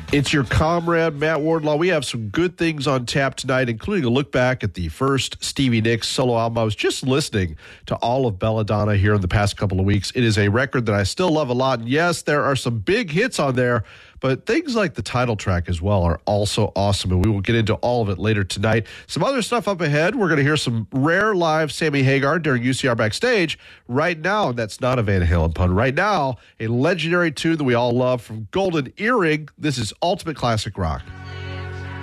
It's your comrade, Matt Wardlaw. We have some good things on tap tonight, including a look back at the first Stevie Nicks solo album. I was just listening to all of Belladonna here in the past couple of weeks. It is a record that I still love a lot. And yes, there are some big hits on there, but things like the title track as well are also awesome, and we will get into all of it later tonight. Some other stuff up ahead. We're going to hear some rare live Sammy Hagar during UCR Backstage. Right now, that's not a Van Halen pun. Right now, a legendary tune that we all love from Golden Earring. This is Ultimate Classic Rock.